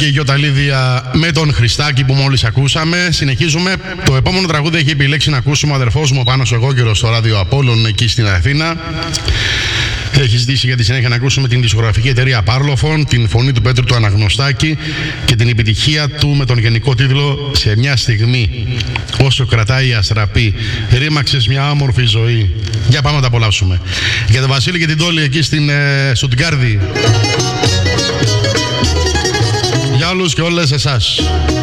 και η Γιωταλίδια με τον Χριστάκη που μόλις ακούσαμε. Συνεχίζουμε. Το επόμενο τραγούδι έχει επιλέξει να ακούσουμε ο αδερφός μου, ο Πάνος Εγώκερος, στο ράδιο Απόλλων εκεί στην Αθήνα. Έχει ζητήσει για τη συνέχεια να ακούσουμε την δισκογραφική εταιρεία Parlophone, την φωνή του Πέτρου του Αναγνωστάκη και την επιτυχία του με τον γενικό τίτλο «Σε μια στιγμή, όσο κρατάει η αστραπή, ρήμαξες μια όμορφη ζωή». Για πάμε να τα απολαύσουμε. Για τον Βασίλη και την Τόλη εκεί στην Στουτγκάρδη. Για όλους και όλες εσάς.